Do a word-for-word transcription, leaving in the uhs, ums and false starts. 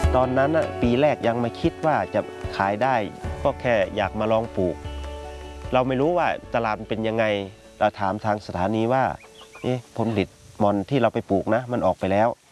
ตอนนั้นปีแรกยังไม่คิดว่าจะขายได้ก็แค่อยากมาลองปลูกเราไม่รู้ว่าตลาดเป็นยังไงเราถามทางสถานีว่าเอ๊ะผลผลิตหม่อนที่เราไปปลูกนะมันออกไปแล้ว